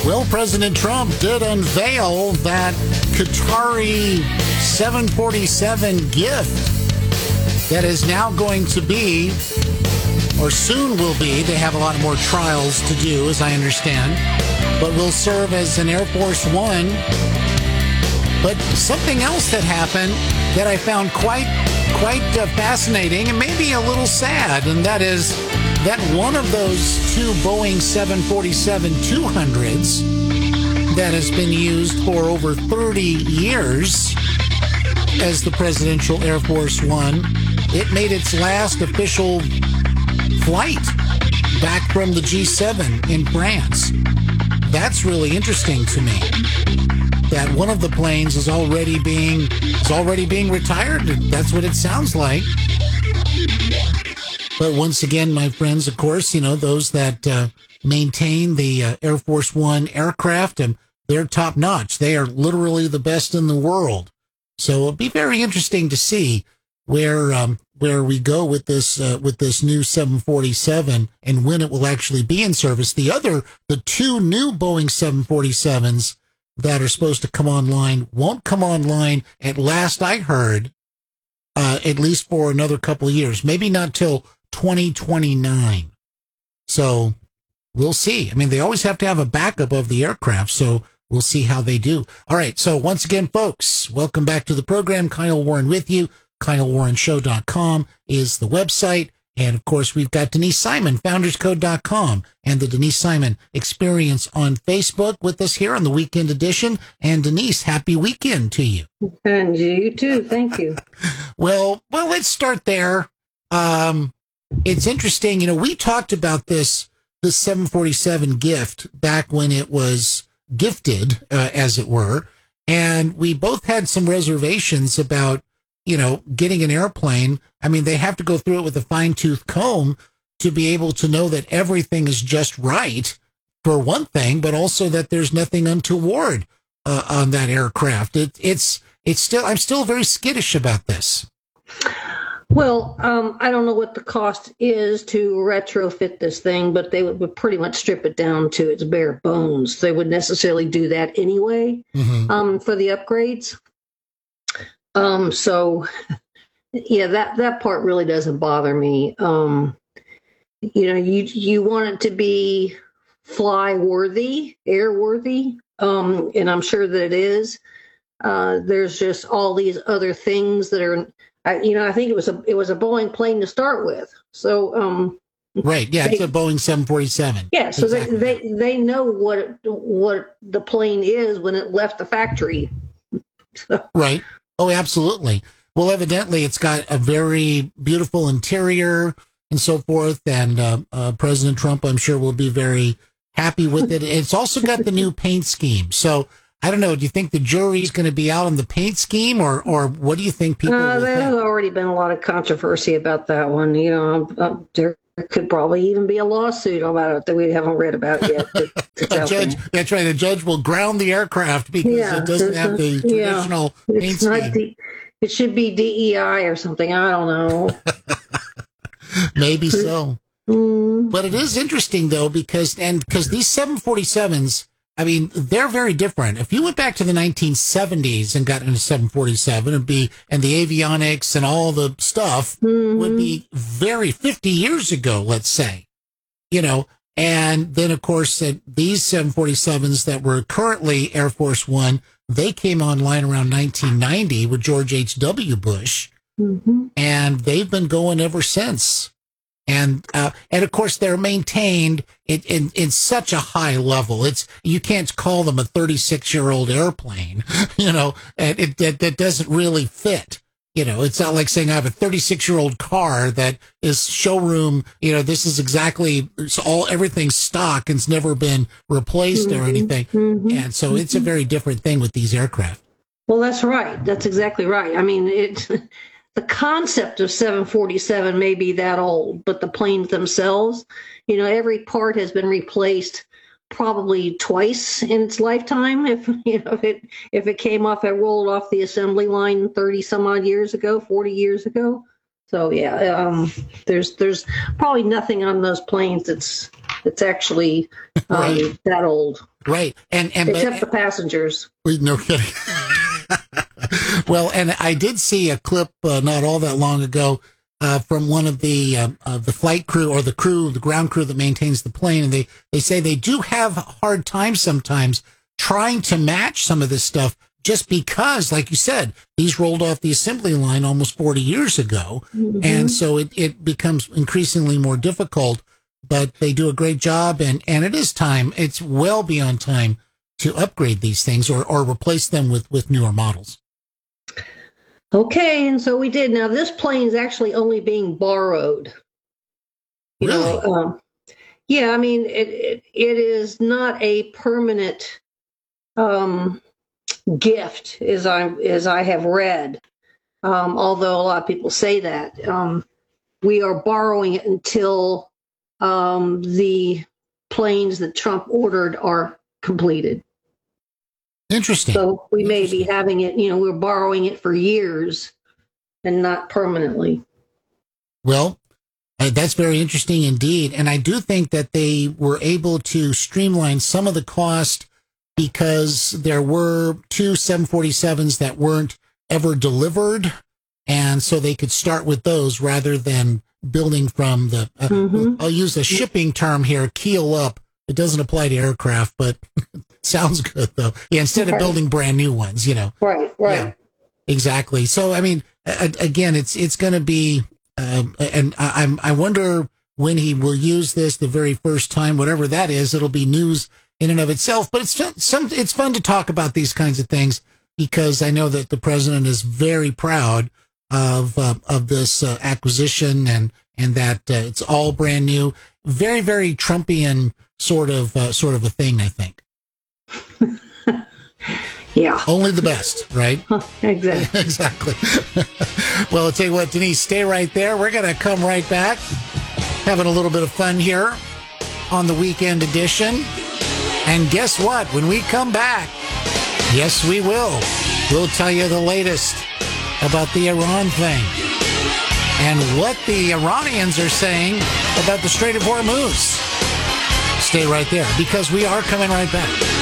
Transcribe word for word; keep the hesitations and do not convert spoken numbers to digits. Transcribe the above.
Well, President Trump did unveil that Qatari seven forty-seven gift that is now going to be, or soon will be, they have a lot more trials to do, as I understand, but will serve as an Air Force One. But something else that happened that I found quite, quite uh, fascinating and maybe a little sad, and that is that one of those two Boeing seven forty-seven two hundreds that has been used for over thirty years as the Presidential Air Force One, it made its last official flight back from the G seven in France. That's really interesting to me, that one of the planes is already being is already being retired. That's what it sounds like. But once again, my friends, of course, you know, those that uh, maintain the uh, Air Force One aircraft, and they're top notch. They are literally the best in the world. So it'll be very interesting to see where um, where we go with this uh, with this new seven forty-seven and when it will actually be in service. The other, the two new Boeing seven forty-sevens that are supposed to come online won't come online, at last I heard, uh, at least for another couple of years. Maybe not till twenty twenty-nine. So we'll see. I mean, they always have to have a backup of the aircraft, so we'll see how they do. All right, so once again, folks, welcome back to the program. Kyle Warren with you. Kyle Warren Show dot com is the website. And, of course, we've got Denise Simon, Founders Code dot com, and the Denise Simon Experience on Facebook with us here on the Weekend Edition. And, Denise, happy weekend to you. And you too. Thank you. well, well, let's start there. Um, it's interesting. You know, we talked about this, this seven forty-seven gift back when it was gifted, uh, as it were. And we both had some reservations about, you know, getting an airplane. I mean, they have to go through it with a fine-tooth comb to be able to know that everything is just right, for one thing, but also that there's nothing untoward uh, on that aircraft. It, it's it's still, I'm still very skittish about this. Well, um, I don't know what the cost is to retrofit this thing, but they would, would pretty much strip it down to its bare bones. They would necessarily do that anyway, mm-hmm. um, for the upgrades. Um, so, yeah, that, that part really doesn't bother me. Um, you know, you, you want it to be fly worthy, airworthy. Um, and I'm sure that it is. Uh, there's just all these other things that are, I, you know, I think it was a, it was a Boeing plane to start with. So, um, right. Yeah. They, it's a Boeing seven forty-seven. Yeah. So exactly. they, they, they know what, it, what the plane is when it left the factory. So. Right. Oh, absolutely. Well, evidently, it's got a very beautiful interior and so forth. And uh, uh, President Trump, I'm sure, will be very happy with it. It's also got the new paint scheme. So I don't know. Do you think the jury's going to be out on the paint scheme, or or what do you think people uh, will There's think? already been a lot of controversy about that one. You know, uh, there could probably even be a lawsuit about it that we haven't read about yet. To, to a judge, that's right. The judge will ground the aircraft because yeah, it doesn't have the traditional yeah, paint it's not scheme. the, it should be D E I or something. I don't know. Maybe so. Mm. But it is interesting, though, because and because these seven forty-sevens, I mean, they're very different. If you went back to the nineteen seventies and got into seven forty-seven and be and the avionics and all the stuff mm-hmm. would be very fifty years ago, let's say, you know. And then, of course, uh, these seven forty-sevens that were currently Air Force One, they came online around nineteen ninety with George H W. Bush, mm-hmm. and they've been going ever since. And, uh, and of course, they're maintained in, in, in such a high level. It's, you can't call them a thirty-six year old airplane, you know, and it, that, that doesn't really fit. You know, it's not like saying I have a thirty-six year old car that is showroom, you know, this is exactly, it's all, everything's stock and it's never been replaced mm-hmm. or anything. Mm-hmm. And so it's a very different thing with these aircraft. Well, that's right. That's exactly right. I mean, it, the concept of seven forty-seven may be that old, but the planes themselves, you know, every part has been replaced probably twice in its lifetime. If you know, if it if it came off, it rolled off the assembly line thirty some odd years ago, forty years ago. So yeah, um, there's there's probably nothing on those planes that's that's actually um, right. that old. Right. And, and Except but, the passengers. No kidding. Well, and I did see a clip uh, not all that long ago uh, from one of the uh, uh, the flight crew or the crew, the ground crew that maintains the plane. And they, they say they do have a hard time sometimes trying to match some of this stuff just because, like you said, these rolled off the assembly line almost forty years ago. Mm-hmm. And so it, it becomes increasingly more difficult, but they do a great job. And, and it is time. It's well beyond time to upgrade these things or, or replace them with, with newer models. Okay, and so we did. Now, this plane is actually only being borrowed. You really? know, um, yeah, I mean, it, it it is not a permanent um, gift, as I as I have read. Um, although a lot of people say that um, we are borrowing it until um, the planes that Trump ordered are completed. Interesting. So we may be having it, you know, we're borrowing it for years and not permanently. Well, uh, that's very interesting indeed. And I do think that they were able to streamline some of the cost because there were two seven forty-sevens that weren't ever delivered. And so they could start with those rather than building from the, uh, mm-hmm. I'll use a shipping term here, keel up. It doesn't apply to aircraft, but sounds good though. Yeah, instead of building brand new ones, you know. Right, right. Yeah, exactly. So, I mean, uh, again, it's it's going to be, uh, and I, I'm I wonder when he will use this the very first time, whatever that is. It'll be news in and of itself. But it's fun, some it's fun to talk about these kinds of things because I know that the president is very proud of uh, of this uh, acquisition and and that uh, it's all brand new. Very, very Trumpian sort of uh, sort of a thing, I think. Yeah. Only the best, right? Exactly. Exactly. Well, I'll tell you what, Denise, stay right there. We're going to come right back, having a little bit of fun here on the weekend edition. And guess what? When we come back, yes, we will. We'll tell you the latest about the Iran thing and what the Iranians are saying about the Strait of Hormuz. Stay right there because we are coming right back.